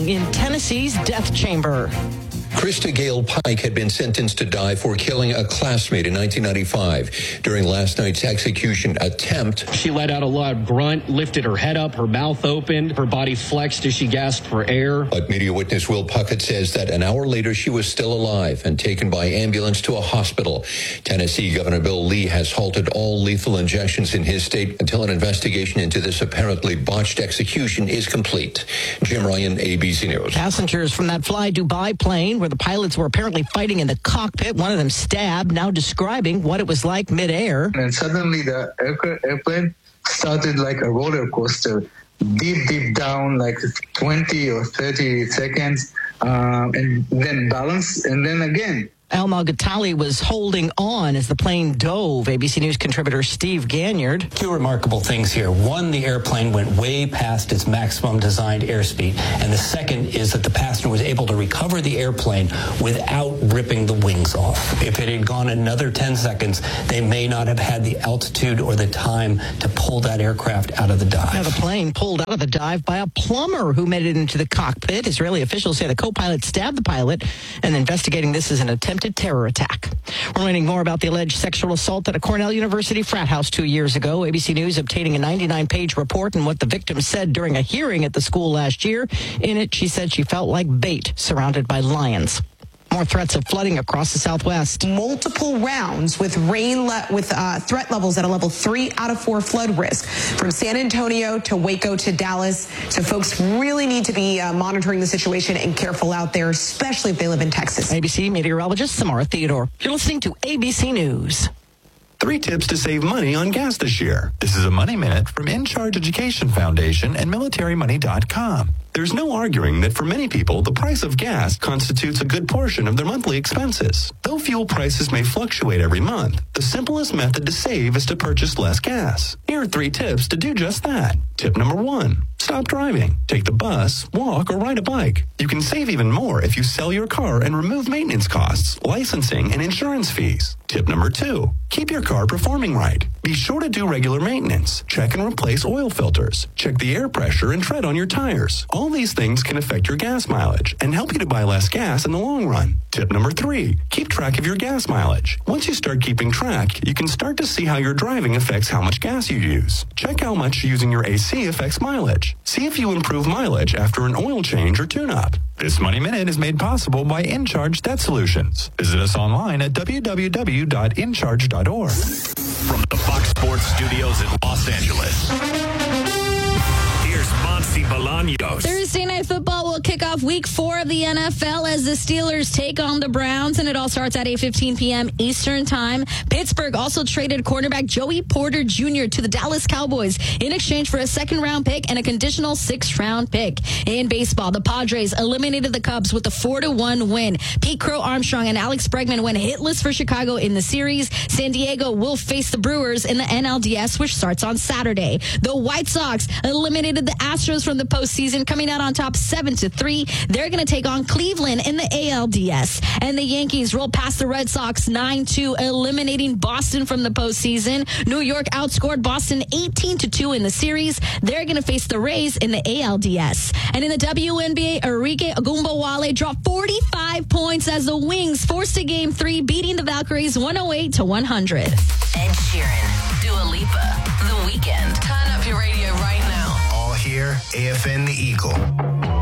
in Tennessee's death chamber. Krista Gale Pike had been sentenced to die for killing a classmate in 1995 during last night's execution attempt. She let out a loud grunt, lifted her head up, her mouth opened, her body flexed as she gasped for air. But media witness Will Puckett says that an hour later she was still alive and taken by ambulance to a hospital. Tennessee Governor Bill Lee has halted all lethal injections in his state until an investigation into this apparently botched execution is complete. Jim Ryan, ABC News. Passengers from that Fly Dubai plane where the pilots were apparently fighting in the cockpit, one of them stabbed, now describing what it was like midair. And suddenly the airplane started like a roller coaster, deep down, like 20 or 30 seconds, and then balance, and then again. Al Malgatali was holding on as the plane dove. ABC News contributor Steve Ganyard. Two remarkable things here. One, the airplane went way past its maximum designed airspeed. And the second is that the passenger was able to recover the airplane without ripping the wings off. If it had gone another 10 seconds, they may not have had the altitude or the time to pull that aircraft out of the dive. Now, the plane pulled out of the dive by a plumber who made it into the cockpit. Israeli officials say the co-pilot stabbed the pilot and investigating this as an attempted terror attack. We're learning more about the alleged sexual assault at a Cornell University frat house 2 years ago. ABC News obtaining a 99-page report on what the victim said during a hearing at the school last year. In it, she said she felt like bait surrounded by lions. More threats of flooding across the Southwest. Multiple rounds with threat levels at a level 3 out of 4 flood risk. From San Antonio to Waco to Dallas. So folks really need to be monitoring the situation and careful out there, especially if they live in Texas. ABC meteorologist Samara Theodore. You're listening to ABC News. 3 tips to save money on gas this year. This is a Money Minute from In Charge Education Foundation and MilitaryMoney.com. There's no arguing that for many people, the price of gas constitutes a good portion of their monthly expenses. Though fuel prices may fluctuate every month, the simplest method to save is to purchase less gas. Here are 3 tips to do just that. Tip number 1, stop driving. Take the bus, walk, or ride a bike. You can save even more if you sell your car and remove maintenance costs, licensing, and insurance fees. Tip number 2, keep your car performing right. Be sure to do regular maintenance. Check and replace oil filters. Check the air pressure and tread on your tires. All these things can affect your gas mileage and help you to buy less gas in the long run. Tip number 3, keep track of your gas mileage. Once you start keeping track, you can start to see how your driving affects how much gas you use. Check how much using your AC affects mileage. See if you improve mileage after an oil change or tune-up. This Money Minute is made possible by InCharge Debt Solutions. Visit us online at www.incharge.org. From the Fox Sports Studios in Los Angeles, here's Monty Bolaños. Thursday Night Football will kick off Week 4 of the NFL as the Steelers take on the Browns, and it all starts at 8:15 p.m. Eastern Time. Pittsburgh also traded cornerback Joey Porter Jr. to the Dallas Cowboys in exchange for a second-round pick and a conditional 6th-round pick. In baseball, the Padres eliminated the Cubs with a 4-1 win. Pete Crow Armstrong and Alex Bregman went hitless for Chicago in the series. San Diego will face the Brewers in the NLDS, which starts on Saturday. The White Sox eliminated the Astros from the postseason, coming out on top 7-3. They're going to take on Cleveland in the ALDS. And the Yankees rolled past the Red Sox 9-2, eliminating Boston from the postseason. New York outscored Boston 18-2 in the series. They're going to face the Rays in the ALDS. And in the WNBA, Enrique Ogunbowale dropped 45 points as the Wings forced a Game 3, beating the Valkyries 108-100. Ed Sheeran, Dua Lipa, The Weeknd. Turn up your radio right now. All here, AFN The Eagle.